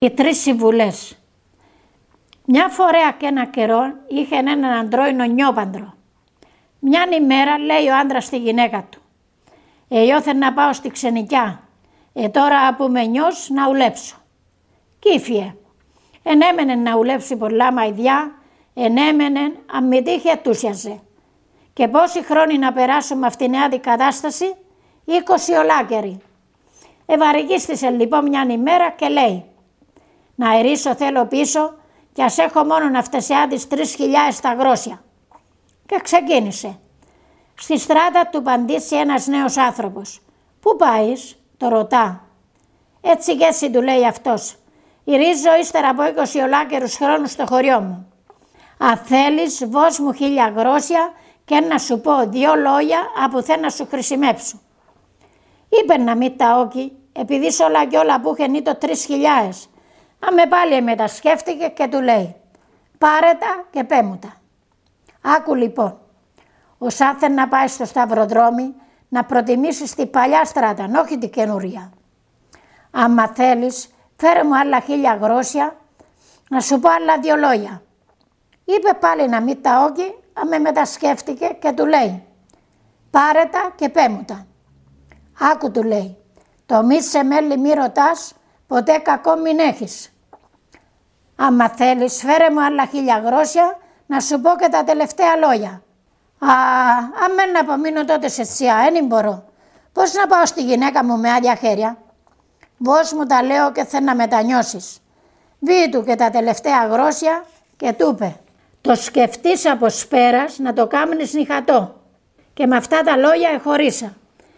Οι τρεις συμβουλές. Μια φορά και ένα καιρό είχε έναν αντρόινο νιόπαντρο. Μιαν ημέρα λέει ο άντρας στη γυναίκα του: «Ιώθεν να πάω στη ξενικιά, τώρα που με νιώς να ουλέψω». Κύφιε. Ενέμενε να ουλέψει πολλά μαϊδιά, ενέμενε αν μη τύχει ετούσιαζε. Και πόσοι χρόνοι να περάσουμε αυτήν την αντικατάσταση? 20 ολάκεροι. Ευαρικίστησε λοιπόν μιαν ημέρα και λέει: «Να ερίσω θέλω πίσω κι ας έχω μόνο να φτασιά τις 3.000 τα γρόσια». Και ξεκίνησε. Στη στράτα του παντήσει ένας νέος άνθρωπος. «Πού πάεις?» το ρωτά. «Έτσι και έτσι», του λέει αυτός. «Ηρίζω ύστερα από 20 ολάκερους χρόνους στο χωριό μου. Αν θέλεις βώς μου 1.000 γρόσια και να σου πω 2 λόγια από θε να σου χρησιμέψω». Είπε να μην τα όκει, επειδή σ' όλα κι όλα που είχε το 3.000. Αμε πάλι μετασκέφτηκε και του λέει: «Πάρε τα και πέ μου τα». Άκου λοιπόν, όσα θέλει να πάει στο σταυροδρόμι να προτιμήσεις τη παλιά στράτα, όχι την καινούρια. Άμα θέλεις, φέρε μου άλλα 1.000 γρόσια, να σου πω άλλα 2 λόγια. Είπε πάλι να μην τα όκει, αμε μετασκέφτηκε και του λέει: «Πάρε τα και πέ μου τα». Άκου, του λέει, «Το μη σε μέλη μη ρωτάς, ποτέ κακό μην έχεις. Άμα θέλεις, φέρε μου άλλα 1.000 γρόσια, να σου πω και τα τελευταία λόγια». «Αμέν να απομείνω τότε σε τσιά, δεν μπορώ. Πώς να πάω στη γυναίκα μου με άδεια χέρια?» «Βώς μου τα λέω και θέλω να μετανιώσεις». Βήει του και τα τελευταία γρόσια και του είπε: «Το σκεφτείς από σπέρας να το κάμνεις νυχατό». Και με αυτά τα λόγια εχωρίσα.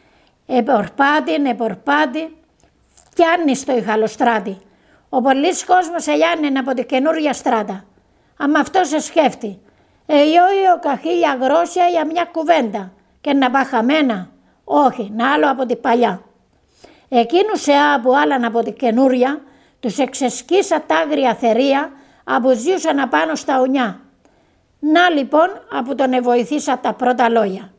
Επορπάτη, φτιάνει στο Ιχαλοστράτη. Ο πολλής κόσμος ελιάνε από τη καινούρια στράτα. Αμα αυτό σε σκέφτει. Ιόιο 1.000 γρόσια για μια κουβέντα και να πά χαμένα. Όχι, να άλλο από την παλιά. Εκείνους που άλλαν από την καινούρια τους εξεσκίσα τα άγρια θερία που ζούσαν απάνω στα ουνιά. Να λοιπόν που τον εβοηθήσα τα πρώτα λόγια.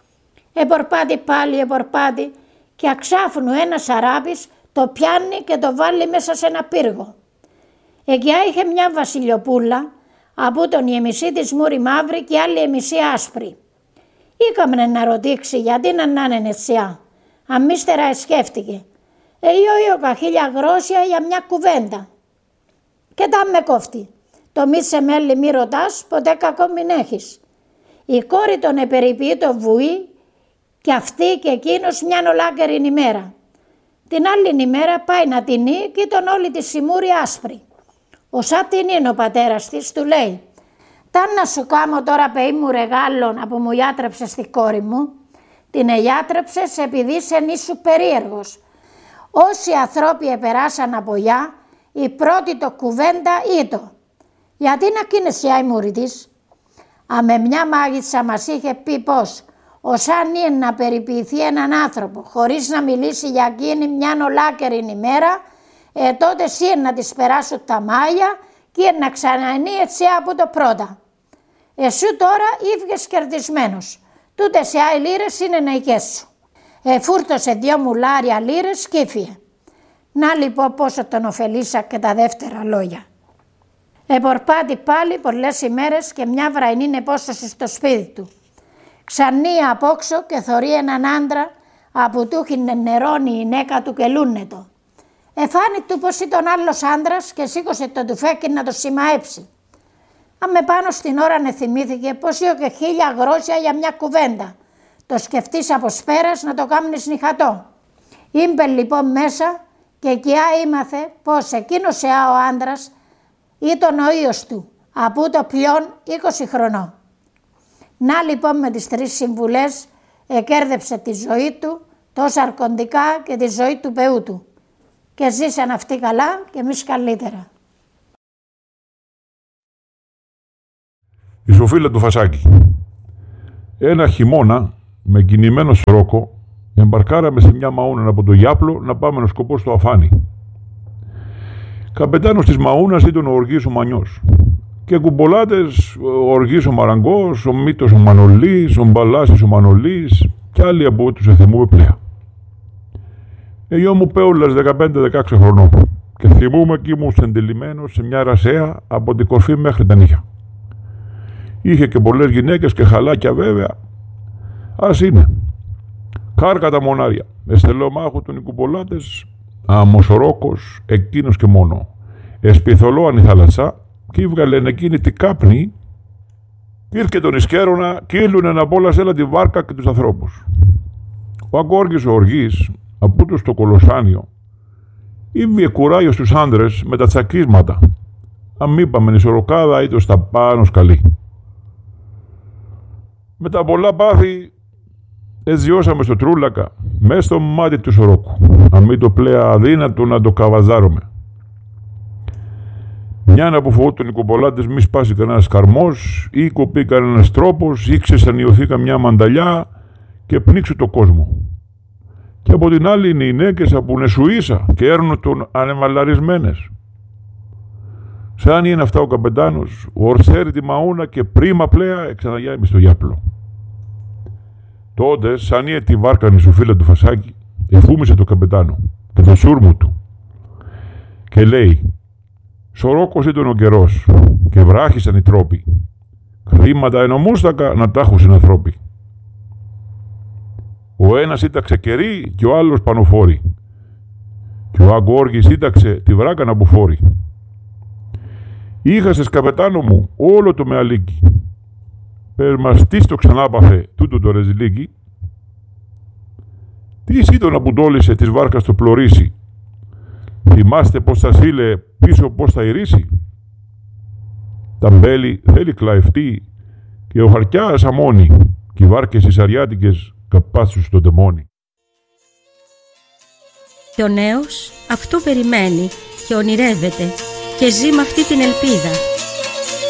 Επορπάτη και αξάφνου ένας αράπης το πιάνει και το βάλει μέσα σε ένα πύργο. Εκεί είχε μια βασιλιοπούλα, από τον η μισή της μούρη μαύρη και άλλη η μισή άσπρη. Ήκαμνε να ρωτήξει γιατί να είναι ετσιά. Αμύστερα σκέφτηκε. Ιόιο 1.000 γρόσια για μια κουβέντα. Και τα με κόφτει. Το μη σε μέλη μη ρωτάς, ποτέ κακό μην έχεις. Η κόρη τον επεριποιεί το βουή και αυτή και εκείνος μιαν ολάκερη ημέρα. Την άλλη ημέρα πάει να τεινεί και τον όλη τη σιμούρη άσπρη. Όσα την είναι ο πατέρας της, του λέει: «Ταν να σου κάμω τώρα παιδί μου ρεγάλων από μου ιάτρεψες τη κόρη μου». Την εγιάτρεψες επειδή σε νήσου περίεργος. Όσοι ανθρώποι επεράσαν από γιά, η πρώτη το κουβέντα ήτο. Γιατί να κίνεσαι η μούρη της? Αμε μια μάγισσα μας είχε πει πως όσαν είναι να περιποιηθεί έναν άνθρωπο χωρίς να μιλήσει για εκείνη μια ολάκερη ημέρα, τότε εσύ να της περάσουν τα μάγια και να ξανανεί έτσι από το πρώτα. Εσύ τώρα ήβγες κερδισμένος. Τούτες οι άλλοι λίρες είναι ναϊκές σου. Φούρτωσε 2 μουλάρια λίρες και ήφιε. Να λοιπόν πόσο τον ωφελήσα και τα δεύτερα λόγια. Επορπάτη πάλι πολλές ημέρες και μια βραϊνή επόσταση στο σπίτι του. Ξανεί απόξω και θωρεί έναν άντρα που του είχε νερώνει η νέκα του και λούνετο. Εφάνει του πως ήταν άλλος άντρας και σήκωσε το τουφέκι να το σημαέψει. Αμε πάνω στην ώρα θυμήθηκε πως είχε και 1.000 γρόσια για μια κουβέντα. Το σκεφτείς από σπέρας να το κάμνεις νυχατό. Ήμπε λοιπόν μέσα και εκεί ήμαθε πως εκείνος ο άντρας ήταν ο ίος του, από το πλέον 20 χρονών. Να λοιπόν με τις 3 συμβουλές εκέρδεψε τη ζωή του, τόσα αρκοντικά και τη ζωή του παιού του. Και ζήσαν αυτοί καλά και εμείς καλύτερα. Η Σοφίλα του Φασάκη. Ένα χειμώνα με κινημένο σρόκο εμπαρκάραμε σε μια μαούνα από το Γιάπλο να πάμε να σκοπό στο Αφάνι. Καπετάνος της μαούνας ήταν ο Οργής ο Μανιός και κουμπολάτες ο Οργής ο Μαραγκός, ο Μήτος ο Μανολής, ο Μπαλάσης ο Μανολής και άλλοι από τους εθεμούμε πλέα. Εγώ μου πέολας 15-16 χρονών. και θυμούμαι κι ήμουν σεντελημένος σε μια ρασέα από την κορφή μέχρι τα νύχια. Είχε και πολλές γυναίκες και χαλάκια βέβαια. Ας είναι. Κάρκα τα μονάρια. Εστελομάχου του Νικουπολάτες, αμοσορόκος, εκείνος και μόνο. Εσπιθολόαν η θάλασσα κι έβγαλεν εκείνη την κάπνη κι ήρθε τον Ισκέρονα κι ήλουνε να πόλασέλα τη βάρκα και τους ανθρώπους. Ο Αγκώργης ο Οργής, απούτος στο Κολοσάνιο, ήβγε κουράγιο στους άντρες με τα τσακίσματα, αν είπαμε νησοροκάδα ή το στα πάνω σκαλί. Με τα πολλά πάθη εζιώσαμε στο Τρούλακα, μες στο μάτι του Σορόκου, αν μη το πλέα αδύνατο να το καβαζάρουμε. Μια να που φοβόταν οι Νικουπολάτες μη σπάσει κανένας καρμός ή κοπεί κανένας τρόπος ή ξεσανιωθεί καμιά μανταλιά και πνίξει το κόσμο. Και από την άλλη είναι οι νέκες από νεσουίσα και έρνουν τον ανεμαλαρισμένες. Σαν είναι αυτά ο καπετάνος, ο ορσέρι τη μαούνα και πρίμα πλέα εξαναγιάμει στο γιάπλο. Τότε, σαν είναι τη βάρκα νησοφύλλα του Φασάκη, εφούμισε το καπετάνο και το σούρμου του και λέει: «Σορόκος ήταν ο καιρός και βράχησαν οι τρόποι. Χρήματα ενομούστακα να τάχουν συνανθρώποι. Ο ένας ήταξε κερί και ο άλλος πανοφόρη και ο Αγκώργης ήταξε τη βράκα να μπουφόρει. Είχασες καπετάνο μου όλο το μεαλίκι. Πες μας τι στο ξανάπαθε τούτο το ρεζιλίκι. Τι σύντο να πουντόλισε της βάρκας το πλωρίσι. Θυμάστε πως θα σύλλε πίσω πως θα ηρίσει. Τα μπέλη θέλει κλαευτεί και ο χαρκιάς αμώνει και οι βάρκες οι σαριάτικες καπάσουν στο τεμόνι». Και ο νέος αυτό περιμένει και ονειρεύεται και ζει με αυτή την ελπίδα.